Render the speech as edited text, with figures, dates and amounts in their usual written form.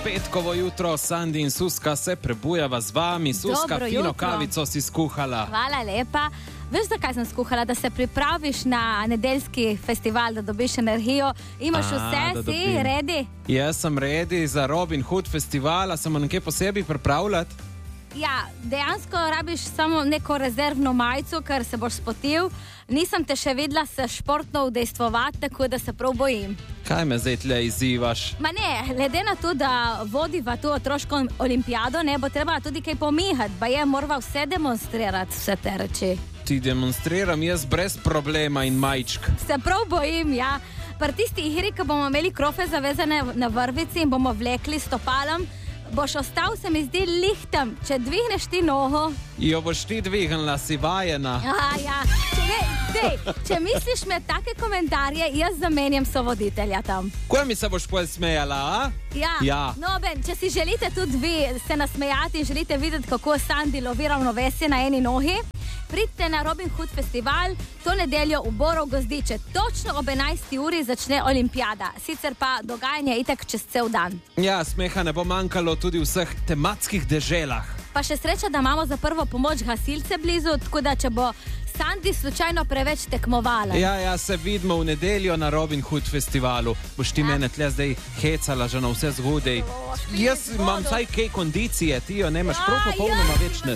petkovo jutro, Sandi in Suska se prebujava z vami. Suska, Dobro fino jutro. kavico si skuhala. Hvala lepa. Veš, zakaj sem skuhala? Da se pripraviš na nedeljski festival, da dobiš energijo. Imaš da vse, si dobim. ready? Jaz sem ready za Robin Hood festivala, samo nekaj posebej pripravljati. Ja, dejansko rabiš samo neko rezervno majico, ker se boš spotil. Nisem te še videla se športno udejstvovati, tako da se prav bojim. Kaj me zdaj tle izzivaš? Ma ne, glede na to, da vodiva tu otroško olimpijado, ne bo treba tudi kaj pomihati, pa je morala vse demonstrirati, vse te reči. Ti demonstriram jaz brez problema in majčk. Se prav bojim, ja. Pri tisti igri, ko bomo imeli krofe zavezane na vrvici in bomo vlekli stopalom, boš ostal, se mi zdi, lihtem. Če dvigneš ti nogo... Jo boš ti dvignila, si vajena. Ja. Če misliš me take komentarje, jaz zamenjam sovoditelja tam. Kaj mi se boš pol smejala, a? Ja. No, Ben, če si želite tudi vi se nasmejati in želite videti, kako Sandi lovi ravnovesje na eni nogi, pridite na Robin Hood festival to nedeljo v Borov Gozdiče. Točno ob 11. uri začne olimpijada. Sicer pa dogajanje itak čez cel dan. Ja, smeha ne bo manjkalo tudi v vseh tematskih deželah. Pa še sreča, da imamo za prvo pomoč gasilce blizu, tako da če bo Sandi slučajno preveč tekmovala. Ja, se vidimo v nedeljo na Robin Hood festivalu. Boš ti mene tle zdaj hecala že na vse zgodaj. Jaz imam vsaj kaj kondicije, ti jo nemaš prav popolnoma večne.